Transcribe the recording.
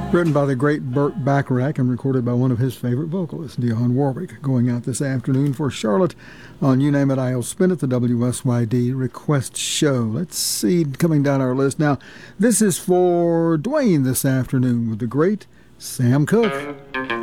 Written by the great Burt Bacharach and recorded by one of his favorite vocalists, Dionne Warwick. Going out this afternoon for Charlotte on You Name It, I'll Spin It, the WSYD Request Show. Let's see, coming down our list now, this is for Dwayne this afternoon with the great Sam Cooke.